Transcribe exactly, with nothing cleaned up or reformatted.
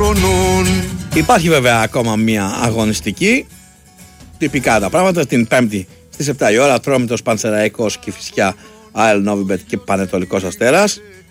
χρονών. Υπάρχει βέβαια ακόμα μια αγωνιστική. Τυπικά τα πράγματα. Την Πέμπτη στις επτά η ώρα, Ατρόμητος, Πανσεραϊκός, Κηφισιά, ΑΕΛ Νόβιμπετ και Πανετολικός Αστέρας.